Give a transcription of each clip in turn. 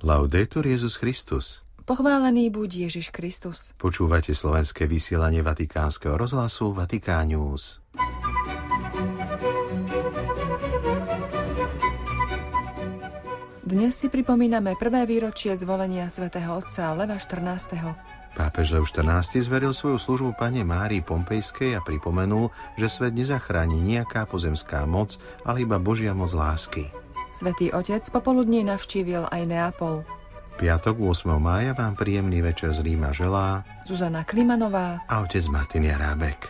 Laudetur Jesus Christus. Pochválený buď Ježiš Kristus. Počúvate slovenské vysielanie Vatikánskeho rozhlasu Vatikán News. Dnes si pripomíname prvé výročie zvolenia svätého otca Leva XIV. Pápež Lev XIV zveril svoju službu Panne Márii Pompejskej a pripomenul, že svet nezachráni nejaká pozemská moc, ale iba Božia moc lásky. Svätý otec popoludní navštívil aj Neapol. Piatok 8. mája vám príjemný večer z Ríma želá Zuzana Klimanová a otec Martin Jarábek.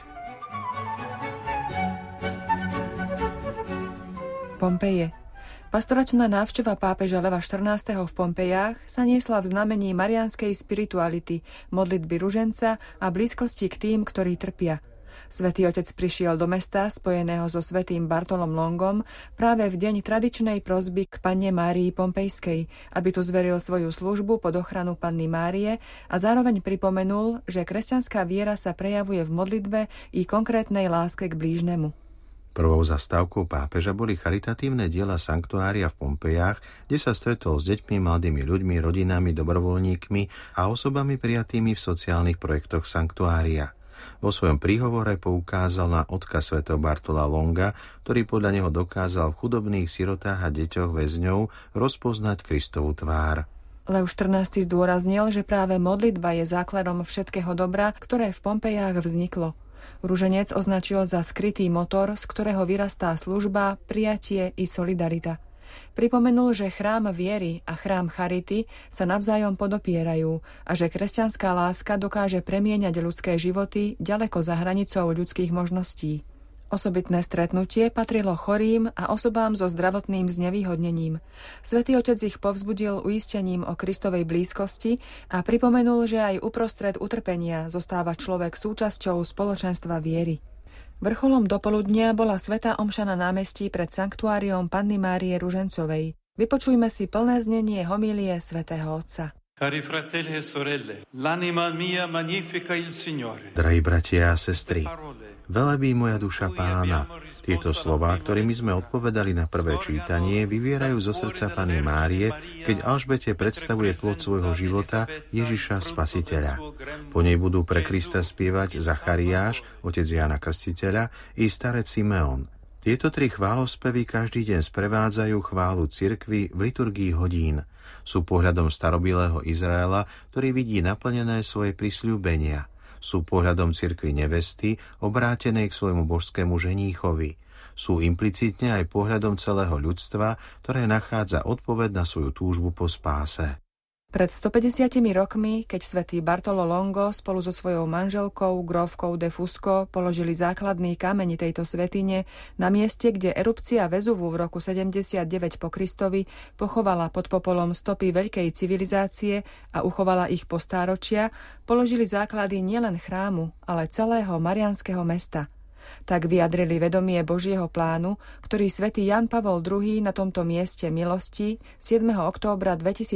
Pompeje. Pastoračná návšteva pápeža Leva XIV. V Pompejách sa niesla v znamení mariánskej spirituality, modlitby ruženca a blízkosti k tým, ktorí trpia. Svätý otec prišiel do mesta spojeného so svätým Bartolom Longom práve v deň tradičnej prosby k Panne Márii Pompejskej, aby tu zveril svoju službu pod ochranu Panny Márie a zároveň pripomenul, že kresťanská viera sa prejavuje v modlitbe i konkrétnej láske k blížnemu. Prvou zastávkou pápeža boli charitatívne diela sanktuária v Pompejách, kde sa stretol s deťmi, mladými ľuďmi, rodinami, dobrovoľníkmi a osobami prijatými v sociálnych projektoch sanktuária. Vo svojom príhovore poukázal na odkaz svätého Bartola Longa, ktorý podľa neho dokázal v chudobných sirotách a deťoch väzňov rozpoznať Kristovu tvár. Lev XIV. Zdôraznil, že práve modlitba je základom všetkého dobra, ktoré v Pompejách vzniklo. Ruženec označil za skrytý motor, z ktorého vyrastá služba, prijatie i solidarita. Pripomenul, že chrám viery a chrám charity sa navzájom podopierajú a že kresťanská láska dokáže premieňať ľudské životy ďaleko za hranicou ľudských možností. Osobitné stretnutie patrilo chorým a osobám so zdravotným znevýhodnením. Svätý otec ich povzbudil uistením o Kristovej blízkosti a pripomenul, že aj uprostred utrpenia zostáva človek súčasťou spoločenstva viery. Vrcholom dopoludnia bola svätá omša na námestí pred sanktuáriom Panny Márie Ružencovej. Vypočujme si plné znenie homílie svätého otca. Cari fratelli e sorelle, l'anima mia magnifica il Signore. Drahí bratia a sestry, velebí moja duša Pána. Tieto slová, ktorými sme odpovedali na prvé čítanie, vyvierajú zo srdca Panny Márie, keď Alžbete predstavuje plod svojho života Ježiša Spasiteľa. Po nej budú pre Krista spievať Zachariáš, otec Jána Krstiteľa, i starec Simeon. Tieto tri chválospevy každý deň sprevádzajú chválu cirkvi v liturgii hodín. Sú pohľadom starobilého Izraela, ktorý vidí naplnené svoje prisľúbenia. Sú pohľadom cirkvi nevesty, obrátenej k svojmu božskému ženíchovi. Sú implicitne aj pohľadom celého ľudstva, ktoré nachádza odpoveď na svoju túžbu po spáse. Pred 150 rokmi, keď svätý Bartolo Longo spolu so svojou manželkou, grófkou de Fusco, položili základný kameň tejto svätyne na mieste, kde erupcia Vezuvu v roku 79 po Kristovi pochovala pod popolom stopy veľkej civilizácie a uchovala ich po stáročia, položili základy nielen chrámu, ale celého mariánskeho mesta. Tak vyjadrili vedomie Božieho plánu, ktorý svätý Ján Pavol II na tomto mieste milosti 7. októbra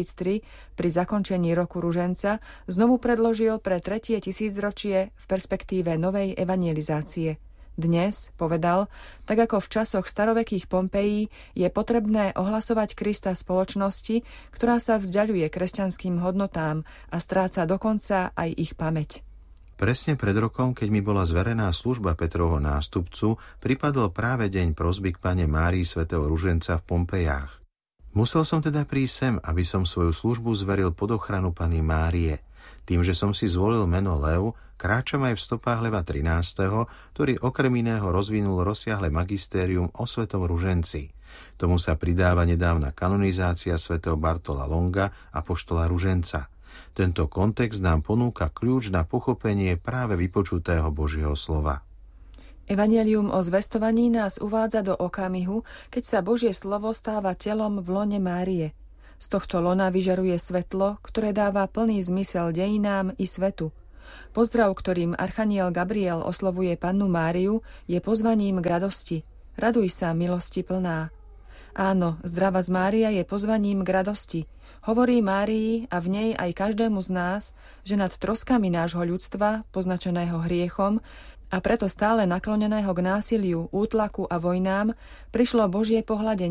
2003 pri zakončení roku ruženca znovu predložil pre 3. tisícročie v perspektíve novej evangelizácie. Dnes, povedal, tak ako v časoch starovekých Pompejí, je potrebné ohlasovať Krista spoločnosti, ktorá sa vzdiaľuje kresťanským hodnotám a stráca dokonca aj ich pamäť. Presne pred rokom, keď mi bola zverená služba Petrovho nástupcu, pripadol práve deň prosby k Panne Márii svätého Ruženca v Pompejách. Musel som teda prísť sem, aby som svoju službu zveril pod ochranu Panny Márie. Tým, že som si zvolil meno Lev, kráčam aj v stopách Leva XIII., ktorý okrem iného rozvinul rozsiahle magistérium o svätom Ruženci. Tomu sa pridáva nedávna kanonizácia svätého Bartola Longa, apoštola Ruženca. Tento kontext nám ponúka kľúč na pochopenie práve vypočutého Božieho slova. Evanjelium o zvestovaní nás uvádza do okamihu, keď sa Božie slovo stáva telom v lone Márie. Z tohto lona vyžaruje svetlo, ktoré dáva plný zmysel dejinám i svetu. Pozdrav, ktorým archaniel Gabriel oslovuje Pannu Máriu, je pozvaním k radosti. Raduj sa, milosti plná. Áno, zdravá z Mária je pozvaním k radosti. Hovorí Márii a v nej aj každému z nás, že nad troskami nášho ľudstva, poznačeného hriechom a preto stále nakloneného k násiliu, útlaku a vojnám, prišlo Božie pohľadenie,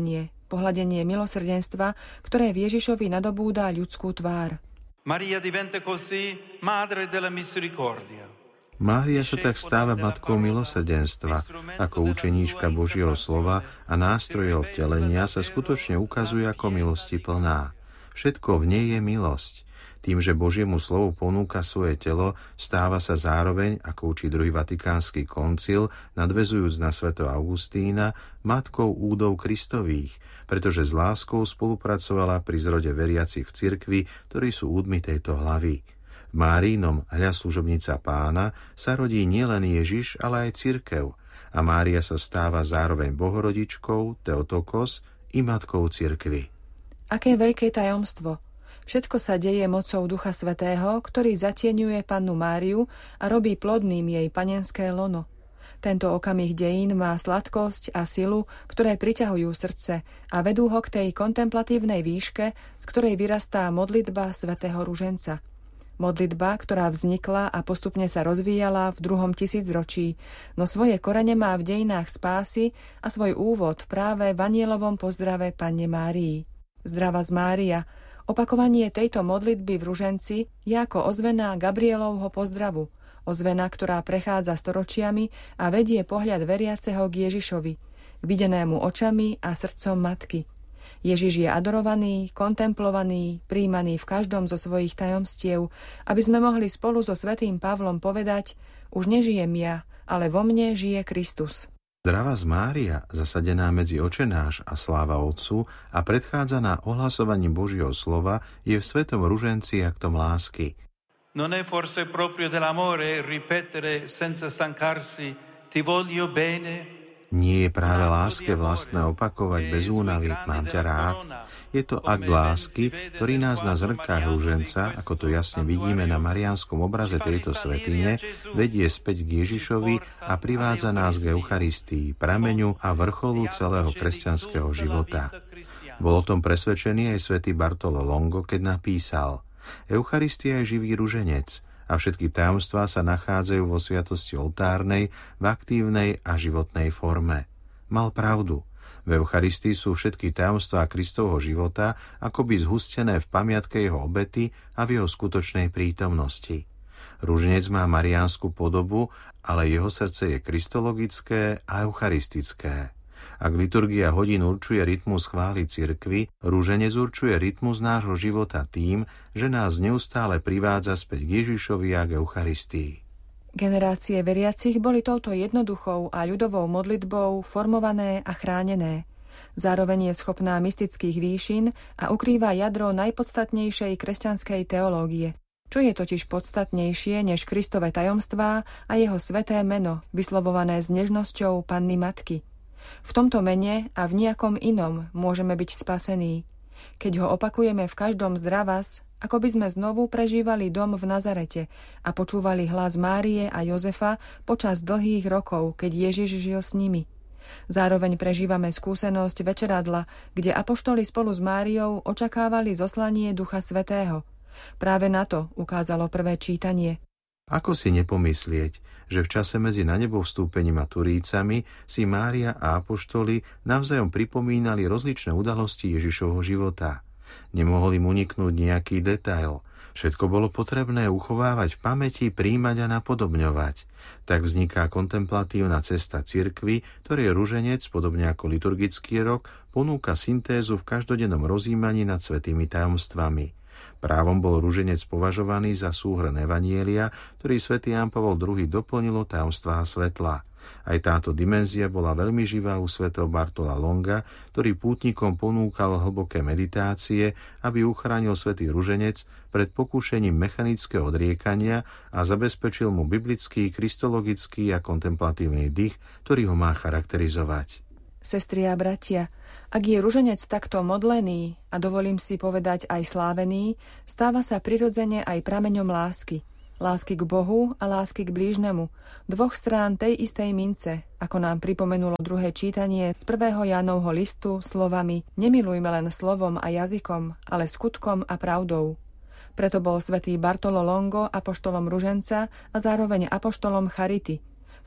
pohľadenie milosrdenstva, ktoré v Ježišovi nadobúda ľudskú tvár. Maria diventa così madre della misericordia. Mária sa tak stáva matkou milosrdenstva, ako učeníčka Božieho slova a nástroj jeho vtelenia sa skutočne ukazuje ako milosti plná. Všetko v nej je milosť. Tým, že Božiemu slovu ponúka svoje telo, stáva sa zároveň, ako učí druhý vatikánsky koncil, nadväzujúc na svätého Augustína, matkou údov Kristových, pretože s láskou spolupracovala pri zrode veriacich v cirkvi, ktorí sú údmi tejto hlavy. V Máriinom hľa služobnica Pána sa rodí nielen Ježiš, ale aj cirkev, a Mária sa stáva zároveň Bohorodičkou, Theotokos i matkou cirkvi. Aké veľké tajomstvo! Všetko sa deje mocou Ducha Svätého, ktorý zatieňuje Pannu Máriu a robí plodným jej panenské lono. Tento okamih dejín má sladkosť a silu, ktoré priťahujú srdce a vedú ho k tej kontemplatívnej výške, z ktorej vyrastá modlitba svätého Ruženca. Modlitba, ktorá vznikla a postupne sa rozvíjala v 2. tisícročí, no svoje korene má v dejinách spásy a svoj úvod práve v anjelovom pozdrave Panne Márii. Zdravá z Mária. Opakovanie tejto modlitby v Ruženci je ako ozvena Gabrielovho pozdravu, ozvena, ktorá prechádza storočiami a vedie pohľad veriaceho k Ježišovi, videnému očami a srdcom matky. Ježiš je adorovaný, kontemplovaný, prijímaný v každom zo svojich tajomstiev, aby sme mohli spolu so svätým Pavlom povedať: už nežijem ja, ale vo mne žije Kristus. Zdravá z Mária, zasadená medzi Očenáš a sláva Otcu a predchádzaná ohlasovaním Božieho slova, je v svetom ruženci aktom lásky. Non è forse proprio dell'amore ripetere senza stancarsi ti voglio bene? Nie je práve láske vlastné opakovať bez únavy mám ťa rád. Je to akt lásky, ktorý nás na zrnkách ruženca, ako to jasne vidíme na mariánskom obraze tejto svätyne, vedie späť k Ježišovi a privádza nás k Eucharistii, prameňu a vrcholu celého kresťanského života. Bol o tom presvedčený aj svätý Bartolo Longo, keď napísal: Eucharistia je živý ruženec a všetky tajomstvá sa nachádzajú vo sviatosti oltárnej, v aktívnej a životnej forme. Mal pravdu. V Eucharistii sú všetky tajomstvá Kristovho života akoby zhustené v pamiatke jeho obety a v jeho skutočnej prítomnosti. Ruženec má mariánsku podobu, ale jeho srdce je kristologické a eucharistické. Ak liturgia hodín určuje rytmus chvály cirkvi, ruženec určuje rytmus nášho života tým, že nás neustále privádza späť k Ježišovi a k Eucharistii. Generácie veriacich boli touto jednoduchou a ľudovou modlitbou formované a chránené. Zároveň je schopná mystických výšin a ukrýva jadro najpodstatnejšej kresťanskej teológie. Čo je totiž podstatnejšie než Kristove tajomstvá a jeho sväté meno, vyslovované s nežnosťou Panny Matky. V tomto mene a v nejakom inom môžeme byť spasení. Keď ho opakujeme v každom zdravas, ako by sme znovu prežívali dom v Nazarete a počúvali hlas Márie a Jozefa počas dlhých rokov, keď Ježiš žil s nimi. Zároveň prežívame skúsenosť večeradla, kde apoštoli spolu s Máriou očakávali zoslanie Ducha Svätého. Práve na to ukázalo prvé čítanie. Ako si nepomyslieť, že v čase medzi na nebo vstúpením a Turícami si Mária a apoštoli navzájom pripomínali rozličné udalosti Ježišovho života. Nemohol im uniknúť nejaký detail. Všetko bolo potrebné uchovávať v pamäti, prijímať a napodobňovať. Tak vzniká kontemplatívna cesta cirkvi, ktorej ruženec, podobne ako liturgický rok, ponúka syntézu v každodennom rozjímaní nad svätými tajomstvami. Právom bol ruženec považovaný za súhrn evanjelia, ktorý svätý Ján Pavol II doplnil o tajomstvá svetla. Aj táto dimenzia bola veľmi živá u svätého Bartola Longa, ktorý pútnikom ponúkal hlboké meditácie, aby uchránil svätý ruženec pred pokúšením mechanického odriekania a zabezpečil mu biblický, kristologický a kontemplatívny dých, ktorý ho má charakterizovať. Sestri a bratia, ak je ruženec takto modlený a dovolím si povedať aj slávený, stáva sa prirodzene aj prameňom lásky. Lásky k Bohu a lásky k blížnemu, dvoch strán tej istej mince, ako nám pripomenulo druhé čítanie z 1. Jánovho listu slovami: nemilujme len slovom a jazykom, ale skutkom a pravdou. Preto bol svätý Bartolo Longo apoštolom ruženca a zároveň apoštolom charity. V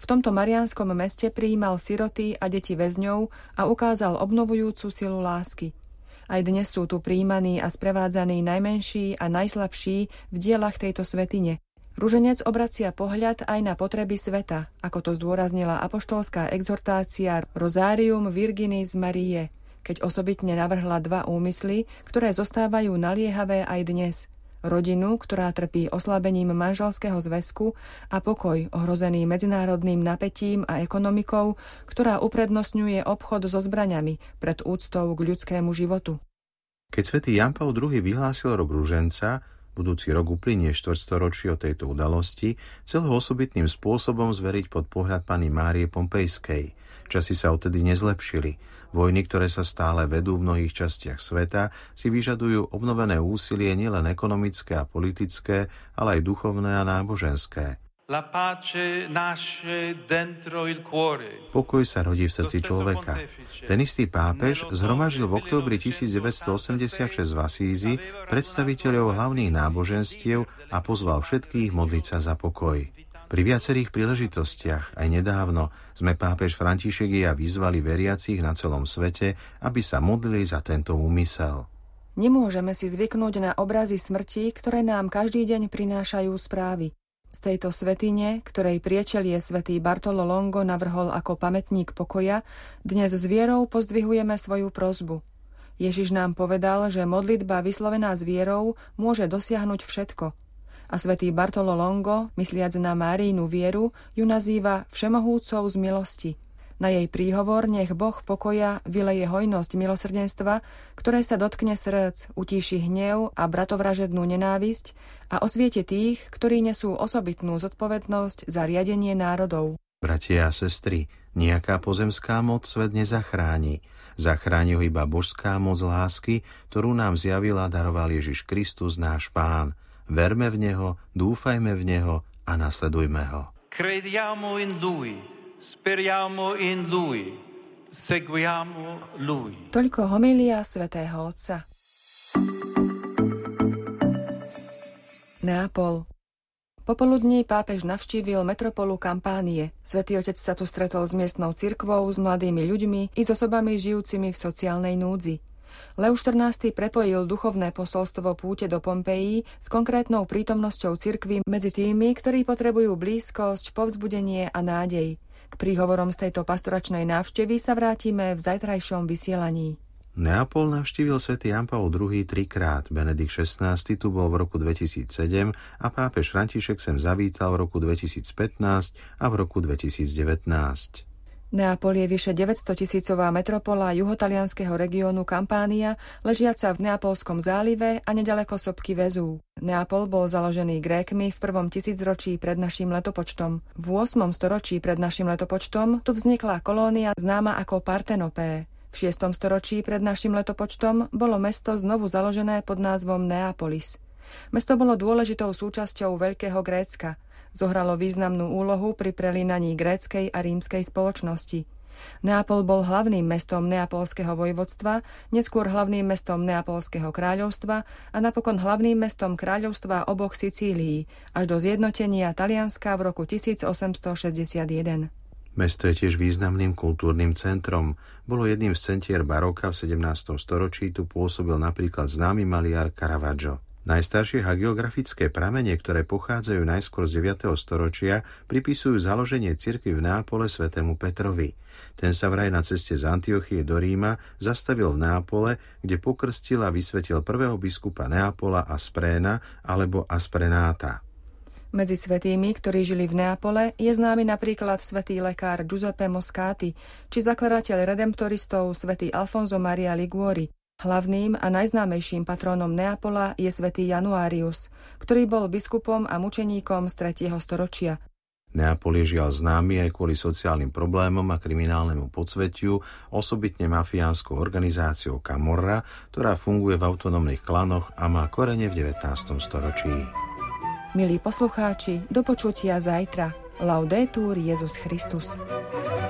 V tomto mariánskom meste prijímal siroty a deti väzňov a ukázal obnovujúcu silu lásky. Aj dnes sú tu prijímaní a sprevádzaní najmenší a najslabší v dielach tejto svätyne. Ruženec obracia pohľad aj na potreby sveta, ako to zdôraznila apoštolská exhortácia Rosarium Virginis Mariae, keď osobitne navrhla dva úmysly, ktoré zostávajú naliehavé aj dnes. Rodinu, ktorá trpí oslabením manželského zväzku a pokoj ohrozený medzinárodným napätím a ekonomikou, ktorá uprednostňuje obchod so zbraňami pred úctou k ľudskému životu. Keď svätý Ján Pavol II vyhlásil rok ruženca, budúci rok uplynie štvrťstoročí od tejto udalosti, chcel ho osobitným spôsobom zveriť pod pohľad Panny Márie Pompejskej. Časy sa odtedy nezlepšili. Vojny, ktoré sa stále vedú v mnohých častiach sveta, si vyžadujú obnovené úsilie nielen ekonomické a politické, ale aj duchovné a náboženské. Pokoj sa rodí v srdci človeka. Ten istý pápež zhromaždil v októbri 1986 v Asízi predstaviteľov hlavných náboženstiev a pozval všetkých modliť sa za pokoj. Pri viacerých príležitostiach, aj nedávno, sme pápež František i ja vyzvali veriacich na celom svete, aby sa modlili za tento úmysel. Nemôžeme si zvyknúť na obrazy smrti, ktoré nám každý deň prinášajú správy. Z tejto svätyne, ktorej priečelie svätý Bartolo Longo navrhol ako pamätník pokoja, dnes s vierou pozdvihujeme svoju prosbu. Ježiš nám povedal, že modlitba vyslovená s vierou môže dosiahnuť všetko. A svätý Bartolo Longo, mysliac na Máriinu vieru, ju nazýva všemohúcou z milosti. Na jej príhovor nech Boh pokoja vyleje hojnosť milosrdenstva, ktoré sa dotkne srdc, utíši hnev a bratovražednú nenávisť a osviete tých, ktorí nesú osobitnú zodpovednosť za riadenie národov. Bratia a sestry, nejaká pozemská moc svet nezachráni. Zachráni ho iba božská moc lásky, ktorú nám zjavil a daroval Ježiš Kristus, náš Pán. Verme v Neho, dúfajme v Neho a nasledujme Ho. Crediamo in Lui, speriamo in Lui, seguiamo Lui. Toľko homilia svätého Otca. Neapol. Popoludní pápež navštívil metropolu Kampánie. Svätý Otec sa tu stretol s miestnou cirkvou, s mladými ľuďmi i s osobami žijúcimi v sociálnej núdzi. Leo XIV prepojil duchovné posolstvo púte do Pompeji s konkrétnou prítomnosťou cirkvi medzi tými, ktorí potrebujú blízkosť, povzbudenie a nádej. K príhovorom z tejto pastoračnej návštevy sa vrátime v zajtrajšom vysielaní. Neapol navštívil svätý Ján Pavol II trikrát. Benedikt XVI tu bol v roku 2007 a pápež František sem zavítal v roku 2015 a v roku 2019. Neapol je vyše 900-tisícová metropola juhotalianskeho regiónu Kampánia, ležiaca v Neapolskom zálive a nedaleko sopky Vezú. Neapol bol založený Grékmi v 1. tisícročí pred naším letopočtom. V 8. storočí pred naším letopočtom tu vznikla kolónia známa ako Partenopé. V 6. storočí pred naším letopočtom bolo mesto znovu založené pod názvom Neapolis. Mesto bolo dôležitou súčasťou Veľkého Grécka. Zohralo významnú úlohu pri prelínaní gréckej a rímskej spoločnosti. Neapol bol hlavným mestom neapolského vojvodstva, neskôr hlavným mestom Neapolského kráľovstva a napokon hlavným mestom kráľovstva oboch Sicílií, až do zjednotenia Talianska v roku 1861. Mesto je tiež významným kultúrnym centrom. Bolo jedným z centier baroka v 17. storočí, tu pôsobil napríklad známy maliar Caravaggio. Najstaršie hagiografické pramene, ktoré pochádzajú najskôr z 9. storočia, pripisujú založenie cirkvi v Neapole svätému Petrovi. Ten sa vraj na ceste z Antiochie do Ríma zastavil v Neapole, kde pokrstil a vysvetil prvého biskupa Neapola Aspréna alebo Asprenáta. Medzi svätými, ktorí žili v Neapole, je známy napríklad svätý lekár Giuseppe Moscati či zakladateľ redemptoristov svätý Alfonso Maria Liguori. Hlavným a najznámejším patrónom Neapola je svätý Januarius, ktorý bol biskupom a mučeníkom z 3. storočia. Neapol je žiaľ známy aj kvôli sociálnym problémom a kriminálnemu podsvetiu, osobitne mafiánskou organizáciou Camorra, ktorá funguje v autonómnych klanoch a má korene v 19. storočí. Milí poslucháči, do počutia zajtra. Laudetur Jesus Christus.